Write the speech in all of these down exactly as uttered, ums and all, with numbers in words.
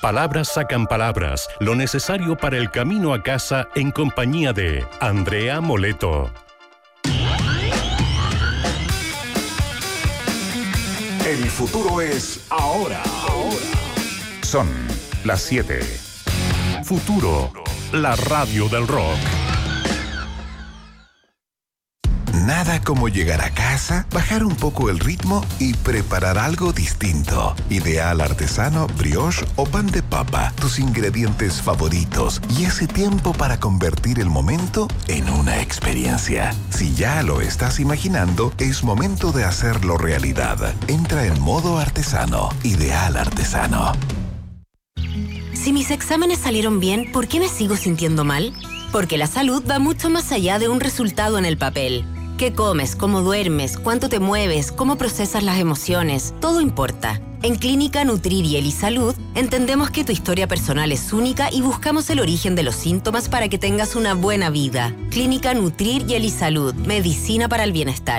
Palabras sacan palabras, lo necesario para el camino a casa en compañía de Andrea Moleto. El futuro es ahora. Ahora. Son las siete. Futuro, la radio del rock. Nada como llegar a casa, bajar un poco el ritmo y preparar algo distinto. Ideal artesano, brioche o pan de papa, tus ingredientes favoritos y ese tiempo para convertir el momento en una experiencia. Si ya lo estás imaginando, es momento de hacerlo realidad. Entra en modo artesano. Ideal artesano. Si mis exámenes salieron bien, ¿por qué me sigo sintiendo mal? Porque la salud va mucho más allá de un resultado en el papel. ¿Qué comes? ¿Cómo duermes? ¿Cuánto te mueves? ¿Cómo procesas las emociones? Todo importa. En Clínica Nutrir y Elisalud entendemos que tu historia personal es única y buscamos el origen de los síntomas para que tengas una buena vida. Clínica Nutrir y Elisalud. Medicina para el bienestar.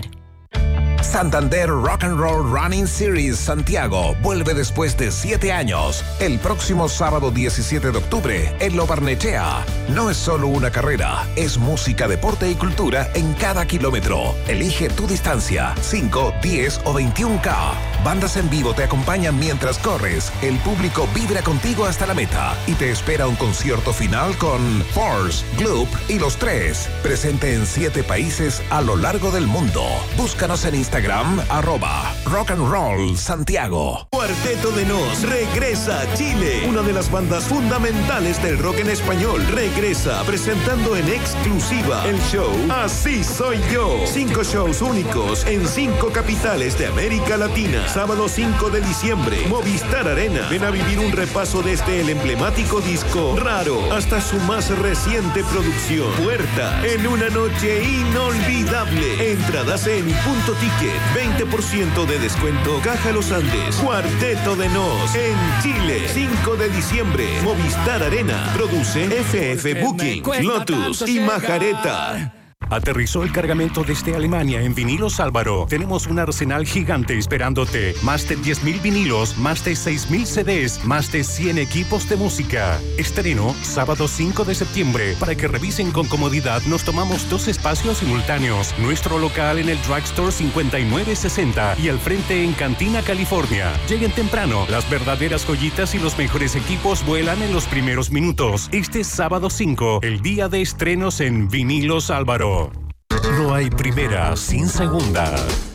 Santander Rock and Roll Running Series Santiago vuelve después de siete años. El próximo sábado diecisiete de octubre en Lo Barnechea. No es solo una carrera, es música, deporte y cultura en cada kilómetro. Elige tu distancia, cinco, diez o veintiún K. Bandas en vivo te acompañan mientras corres. El público vibra contigo hasta la meta y te espera un concierto final con Force, Gloop y Los Tres. Presente en siete países a lo largo del mundo. Búscanos en Instagram, arroba Rock and Roll Santiago. Cuarteto de Nos regresa a Chile. Una de las bandas fundamentales del rock en español regresa presentando en exclusiva el show Así Soy Yo. Cinco shows únicos en cinco capitales de América Latina. Sábado cinco de diciembre, Movistar Arena. Ven a vivir un repaso desde el emblemático disco Raro hasta su más reciente producción Puertas, en una noche inolvidable. Entradas en Punto Ticket, veinte por ciento de descuento. Caja Los Andes. Cuarteto de Nos en Chile, cinco de diciembre, Movistar Arena. Produce F F Booking, Lotus y Majareta. Aterrizó el cargamento desde Alemania en Vinilos Álvaro. Tenemos un arsenal gigante esperándote. Más de diez mil vinilos, más de seis mil C Ds, más de cien equipos de música. Estreno sábado cinco de septiembre. Para que revisen con comodidad, nos tomamos dos espacios simultáneos. Nuestro local en el Drugstore cincuenta y nueve sesenta y al frente en Cantina, California. Lleguen temprano. Las verdaderas joyitas y los mejores equipos vuelan en los primeros minutos. Este sábado cinco, el día de estrenos en Vinilos Álvaro. No hay primera sin segunda.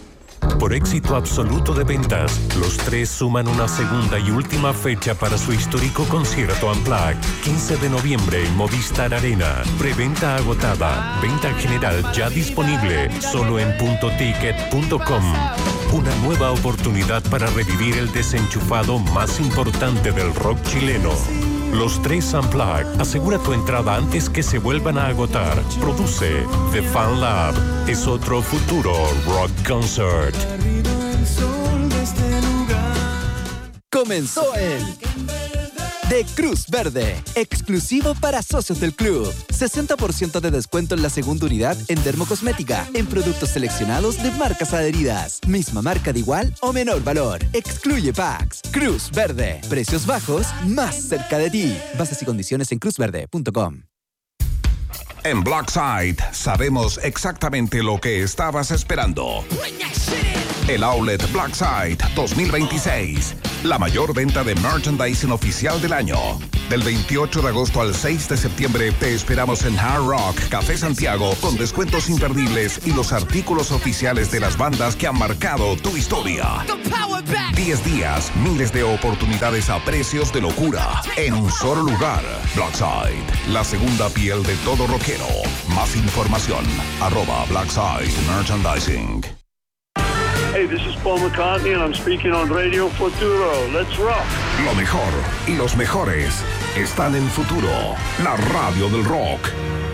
Por éxito absoluto de ventas, Los Tres suman una segunda y última fecha para su histórico concierto Unplugged. quince de noviembre en Movistar Arena. Preventa agotada. Venta general ya disponible. Solo en punto ticket punto com. Una nueva oportunidad para revivir el desenchufado más importante del rock chileno. Los Tres Unplugged. Asegura tu entrada antes que se vuelvan a agotar. Produce The Fan Lab. Es otro futuro rock concert. Comenzó el de Cruz Verde, exclusivo para socios del club. sesenta por ciento de descuento en la segunda unidad en dermocosmética, en productos seleccionados de marcas adheridas. Misma marca de igual o menor valor. Excluye packs. Cruz Verde. Precios bajos, más cerca de ti. Bases y condiciones en cruz verde punto com. En Blackside sabemos exactamente lo que estabas esperando. El Outlet Blackside dos mil veintiséis. La mayor venta de merchandising oficial del año. Del veintiocho de agosto al seis de septiembre te esperamos en Hard Rock Café Santiago con descuentos imperdibles y los artículos oficiales de las bandas que han marcado tu historia. diez días, miles de oportunidades a precios de locura en un solo lugar. Blackside, la segunda piel de todo rockero. Más información, arroba Blackside Merchandising. Hey, this is Paul McCartney and I'm speaking on Radio Futuro. Let's rock. Lo mejor y los mejores están en Futuro, la radio del rock.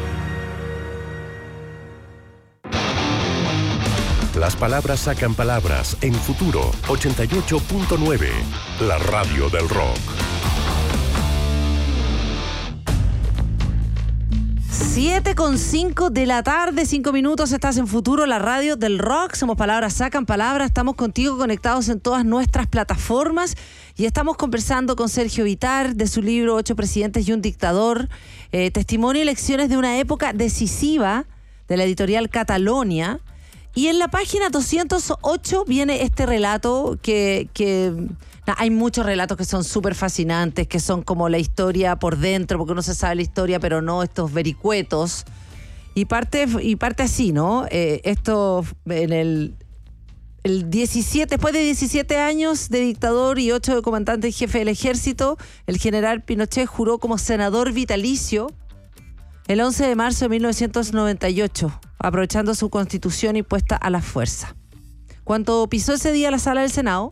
Las palabras sacan palabras en Futuro ochenta y ocho punto nueve, la radio del rock. siete con cinco de la tarde, cinco minutos, estás en Futuro, la radio del rock. Somos Palabras Sacan Palabras, estamos contigo conectados en todas nuestras plataformas y estamos conversando con Sergio Vittar de su libro Ocho presidentes y un dictador, eh, testimonio y lecciones de una época decisiva, de la editorial Catalonia. Y en la página doscientos ocho viene este relato que... que hay muchos relatos que son súper fascinantes, que son como la historia por dentro, porque uno se sabe la historia, pero no estos vericuetos. Y parte, y parte así, ¿no? Eh, esto en el, el diecisiete, después de diecisiete años de dictador y ocho de comandante en jefe del ejército, el general Pinochet juró como senador vitalicio el once de marzo de mil novecientos noventa y ocho, aprovechando su constitución impuesta a la fuerza. Cuando pisó ese día la sala del Senado,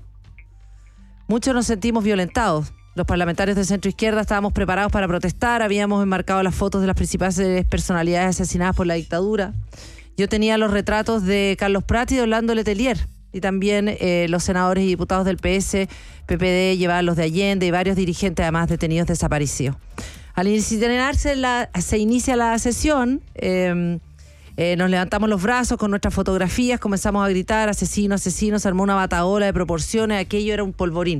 muchos nos sentimos violentados. Los parlamentarios de centro izquierda estábamos preparados para protestar, habíamos enmarcado las fotos de las principales personalidades asesinadas por la dictadura. Yo tenía los retratos de Carlos Prat y de Orlando Letelier, y también eh, los senadores y diputados del P S, P P D, llevaban los de Allende y varios dirigentes además detenidos desaparecidos. Al iniciarse la, se inicia la sesión, eh, eh, nos levantamos los brazos con nuestras fotografías, comenzamos a gritar asesino, asesino, se armó una batahola de proporciones, aquello era un polvorín.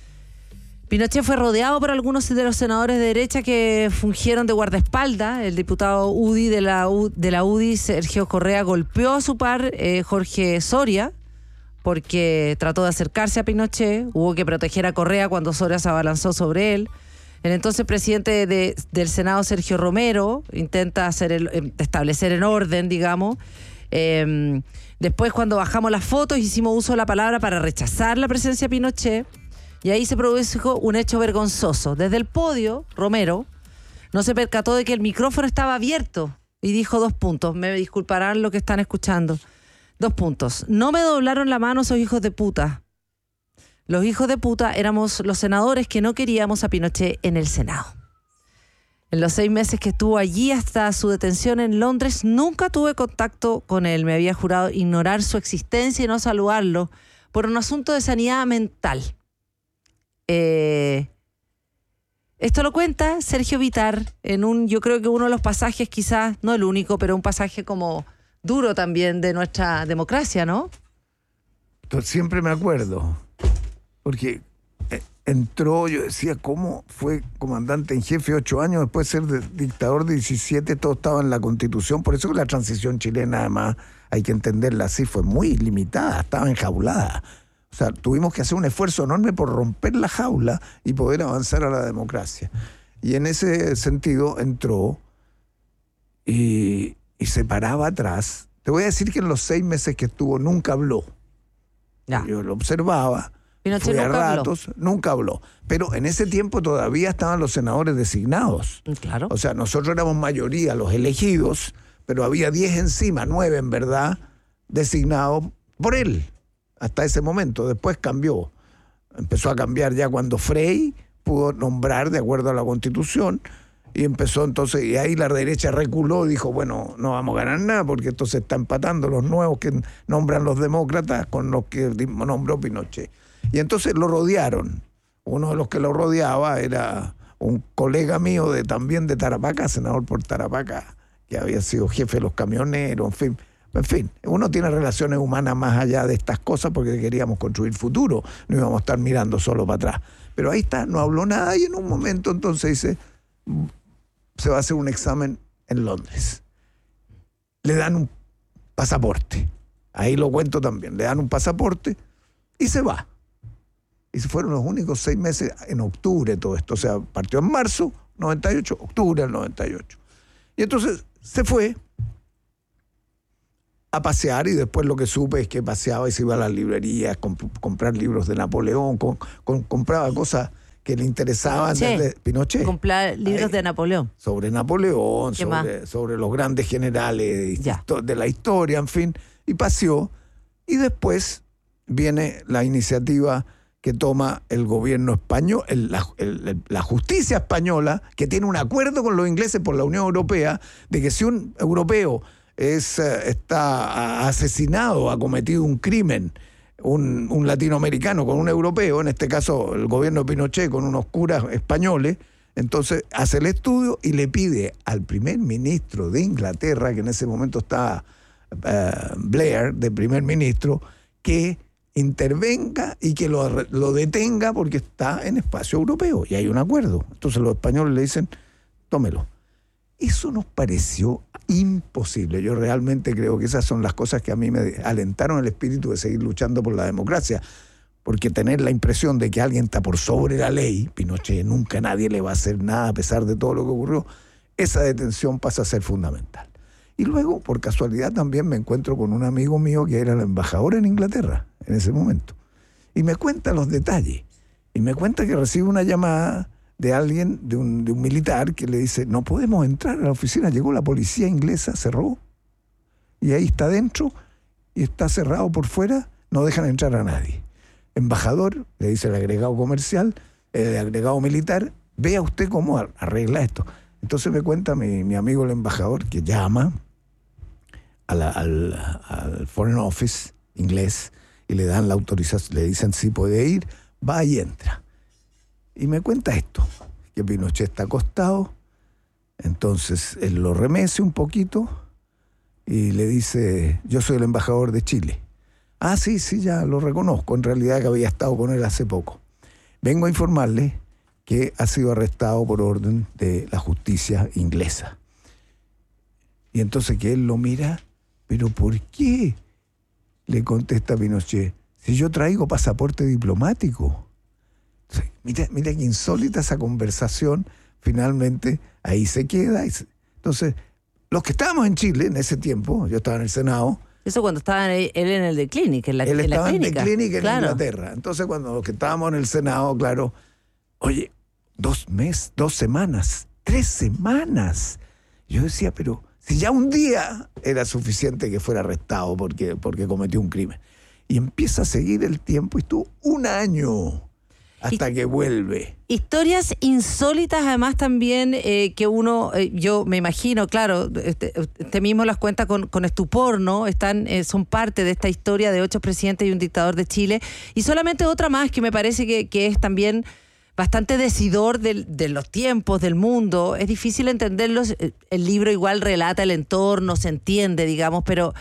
Pinochet fue rodeado por algunos de los senadores de derecha que fungieron de guardaespaldas. El diputado U D I de la, U, de la U D I, Sergio Correa, golpeó a su par, eh, Jorge Soria, porque trató de acercarse a Pinochet. Hubo que proteger a Correa cuando Soria se abalanzó sobre él. El entonces presidente de, del Senado, Sergio Romero, intenta hacer el, establecer el orden, digamos. Eh, después, cuando bajamos las fotos, hicimos uso de la palabra para rechazar la presencia de Pinochet. Y ahí se produjo un hecho vergonzoso. Desde el podio, Romero no se percató de que el micrófono estaba abierto y dijo dos puntos. Me disculparán lo que están escuchando. Dos puntos. No me doblaron la mano esos hijos de puta. Los hijos de puta éramos los senadores que no queríamos a Pinochet en el Senado. En los seis meses que estuvo allí hasta su detención en Londres, nunca tuve contacto con él. Me había jurado ignorar su existencia y no saludarlo por un asunto de sanidad mental. Eh, esto lo cuenta Sergio Vittar en un, yo creo que uno de los pasajes, quizás no el único, pero un pasaje como duro también de nuestra democracia, ¿no? Siempre me acuerdo, porque entró, yo decía, ¿cómo fue comandante en jefe ocho años después de ser de, dictador de diecisiete? Todo estaba en la Constitución, por eso que la transición chilena, además, hay que entenderla así, fue muy limitada, estaba enjaulada. O sea, tuvimos que hacer un esfuerzo enorme por romper la jaula y poder avanzar a la democracia. Y en ese sentido entró y, y se paraba atrás. Te voy a decir que en los seis meses que estuvo nunca habló. Ya. Yo lo observaba. Pinochet nunca ratos, habló. Nunca habló. Pero en ese tiempo todavía estaban los senadores designados. Claro. O sea, nosotros éramos mayoría los elegidos, pero había diez encima, nueve en verdad, designados por él. Hasta ese momento, después cambió. Empezó a cambiar ya cuando Frey pudo nombrar de acuerdo a la Constitución y empezó entonces, y ahí la derecha reculó y dijo, bueno, no vamos a ganar nada porque esto se está empatando los nuevos que nombran los demócratas con los que nombró Pinochet. Y entonces lo rodearon. Uno de los que lo rodeaba era un colega mío de también de Tarapacá, senador por Tarapacá, que había sido jefe de los camioneros, en fin. En fin, uno tiene relaciones humanas más allá de estas cosas porque queríamos construir futuro, no íbamos a estar mirando solo para atrás. Pero ahí está, no habló nada y en un momento entonces dice, se va a hacer un examen en Londres. Le dan un pasaporte, ahí lo cuento también, le dan un pasaporte y se va. Y se fueron los únicos seis meses en octubre todo esto, o sea, partió en marzo noventa y ocho, octubre del noventa y ocho. Y entonces se fue a pasear y después lo que supe es que paseaba y se iba a las librerías, comp- comprar libros de Napoleón, con, con, compraba cosas que le interesaban Pinochet. desde Pinochet. Comprar libros Ahí, de Napoleón. Sobre Napoleón, sobre, sobre los grandes generales de, de la historia, en fin, y paseó. Y después viene la iniciativa que toma el gobierno español, el, la, el, la justicia española, que tiene un acuerdo con los ingleses por la Unión Europea, de que si un europeo Es, está asesinado, ha cometido un crimen, un, un latinoamericano con un europeo, en este caso el gobierno de Pinochet con unos curas españoles, Entonces hace el estudio y le pide al primer ministro de Inglaterra, que en ese momento estaba uh, Blair, de primer ministro, que intervenga y que lo, lo detenga porque está en espacio europeo y hay un acuerdo. Entonces los españoles le dicen, tómelo. Eso nos pareció imposible. Yo realmente creo que esas son las cosas que a mí me alentaron el espíritu de seguir luchando por la democracia, porque tener la impresión de que alguien está por sobre la ley, Pinochet nunca nadie le va a hacer nada a pesar de todo lo que ocurrió, esa detención pasa a ser fundamental. Y luego, por casualidad, también me encuentro con un amigo mío que era el embajador en Inglaterra en ese momento. Y me cuenta los detalles. Y me cuenta que recibe una llamada de alguien, de un, de un militar, que le dice, no podemos entrar a la oficina, llegó la policía inglesa, cerró. Y ahí está dentro, y está cerrado por fuera, no dejan entrar a nadie. Embajador, le dice el agregado comercial, el agregado militar, vea usted cómo arregla esto. Entonces me cuenta mi, mi amigo el embajador que llama a la, al, al Foreign Office inglés y le dan la autorización, le dicen sí puede ir, va y entra. Y me cuenta esto, que Pinochet está acostado, entonces él lo remece un poquito y le dice, yo soy el embajador de Chile. Ah, sí, sí, ya lo reconozco, en realidad que había estado con él hace poco. Vengo a informarle que ha sido arrestado por orden de la justicia inglesa. Y entonces que él lo mira, ¿pero por qué? Le contesta Pinochet, si yo traigo pasaporte diplomático. Entonces, mira, mira qué insólita esa conversación, finalmente ahí se queda. Y se... Entonces, los que estábamos en Chile en ese tiempo, yo estaba en el Senado. Eso cuando estaba él en el de Clinic, en la, él en la estaba clínica. en The Clinic en claro. Inglaterra. Entonces, cuando los que estábamos en el Senado, claro, oye, dos meses, dos semanas, tres semanas. Yo decía, pero si ya un día era suficiente que fuera arrestado porque, porque cometió un crimen. Y empieza a seguir el tiempo y estuvo un año hasta y, que vuelve. Historias insólitas además también eh, que uno, eh, yo me imagino, claro, este, usted mismo las cuenta con, con estupor, ¿no? Están, eh, son parte de esta historia de ocho presidentes y un dictador de Chile. Y solamente otra más que me parece que, que es también bastante decidor de, de los tiempos, del mundo. Es difícil entenderlos. El libro igual relata el entorno, se entiende, digamos, pero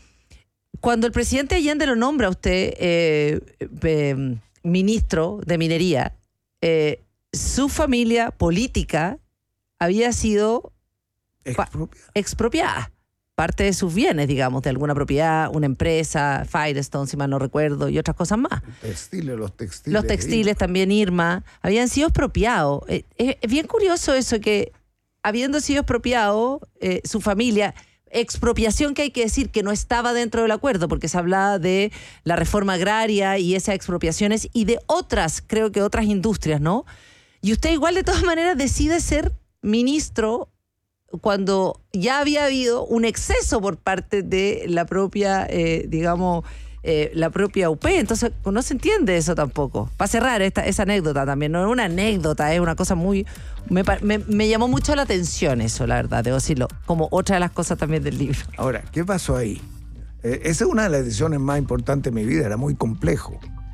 cuando el presidente Allende lo nombra a usted eh, eh, ministro de Minería, eh, su familia política había sido expropiada. expropiada. Parte de sus bienes, digamos, de alguna propiedad, una empresa, Firestone, si mal no recuerdo, y otras cosas más. Textiles, los textiles. Los textiles también, Irma, habían sido expropiados. Es, es bien curioso eso, que habiendo sido expropiado, eh, su familia, expropiación que hay que decir que no estaba dentro del acuerdo, porque se hablaba de la reforma agraria y esas expropiaciones y de otras, creo que otras industrias, ¿no? Y usted igual de todas maneras decide ser ministro cuando ya había habido un exceso por parte de la propia, eh, digamos, eh, la propia U P. Entonces no se entiende eso tampoco. Para cerrar esta, esa anécdota también, no es una anécdota, es una cosa muy... Me, me, me llamó mucho la atención eso, la verdad, debo decirlo, como otra de las cosas también del libro. Ahora, ¿qué pasó ahí? Eh, esa es una de las decisiones más importantes de mi vida, era muy complejo.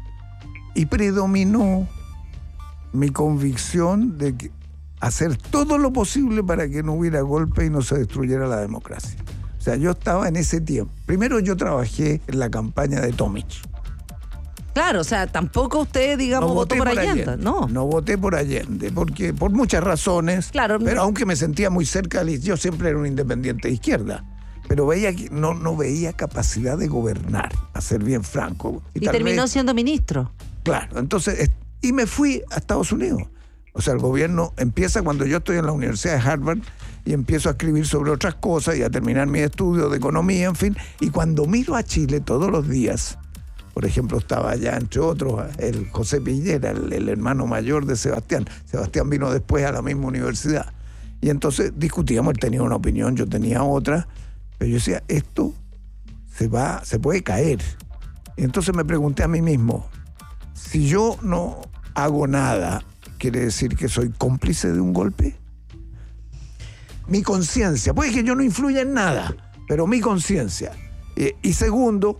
Y predominó mi convicción de que hacer todo lo posible para que no hubiera golpe y no se destruyera la democracia. O sea, yo estaba en ese tiempo. Primero yo trabajé en la campaña de Tomic. Claro, o sea, tampoco usted, digamos, no votó por Allende. Allende. No. No voté por Allende, porque por muchas razones. Claro. Pero aunque me sentía muy cerca, yo siempre era un independiente de izquierda. Pero veía que no, no veía capacidad de gobernar, a ser bien franco. Y, y terminó vez, siendo ministro. Claro, entonces, y me fui a Estados Unidos. O sea, el gobierno empieza cuando yo estoy en la Universidad de Harvard y empiezo a escribir sobre otras cosas y a terminar mis estudios de economía, en fin. Y cuando miro a Chile todos los días, por ejemplo, estaba allá, entre otros, el José Piñera, el, el hermano mayor de Sebastián. Sebastián vino después a la misma universidad. Y entonces discutíamos, él tenía una opinión, yo tenía otra. Pero yo decía, esto se va, se puede caer. Y entonces me pregunté a mí mismo, si yo no hago nada, ¿quiere decir que soy cómplice de un golpe? Mi conciencia, puede que yo no influya en nada, pero mi conciencia. Y, y segundo,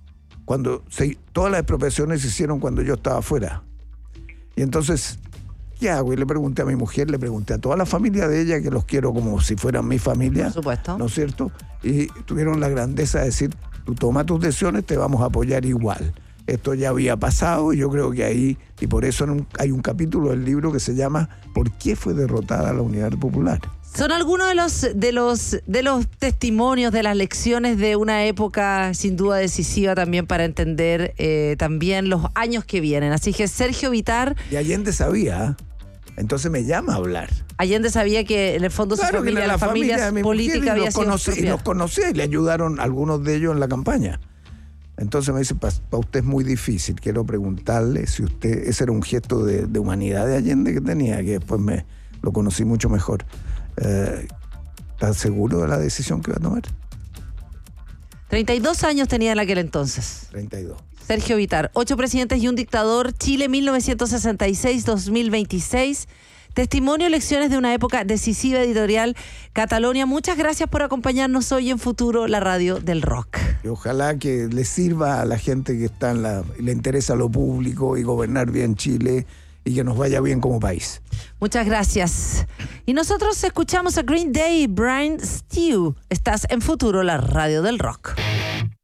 cuando se, todas las expropiaciones se hicieron cuando yo estaba afuera. Y entonces, ¿qué hago? Y le pregunté a mi mujer, le pregunté a toda la familia de ella, que los quiero como si fueran mi familia. Por supuesto. ¿No es cierto? Y tuvieron la grandeza de decir, tú toma tus decisiones, te vamos a apoyar igual. Esto ya había pasado y yo creo que ahí, y por eso hay un capítulo del libro que se llama ¿Por qué fue derrotada la Unidad Popular? Son algunos de los, de los, de los testimonios, de las lecciones de una época sin duda decisiva también para entender eh, también los años que vienen. Así que Sergio Vitar... Y Allende sabía, entonces me llama a hablar. Allende sabía que en el fondo claro, su familia, la, la familia, familia política había sido conocí, y los conocía y le ayudaron algunos de ellos en la campaña. Entonces me dice, para usted es muy difícil, quiero preguntarle si usted, ese era un gesto de, de humanidad de Allende que tenía, que después me lo conocí mucho mejor. Eh, ¿Estás seguro de la decisión que va a tomar? treinta y dos años tenía en aquel entonces. treinta y dos. Sergio Vitar, ocho presidentes y un dictador, Chile mil novecientos sesenta y seis a dos mil veintiséis. Testimonio, lecciones de una época decisiva, editorial Catalonia. Muchas gracias por acompañarnos hoy en Futuro, la radio del rock. Y ojalá que le sirva a la gente que está en la, le interesa lo público y gobernar bien Chile y que nos vaya bien como país. Muchas gracias. Y nosotros escuchamos a Green Day, Brian Stew. Estás en Futuro, la radio del rock.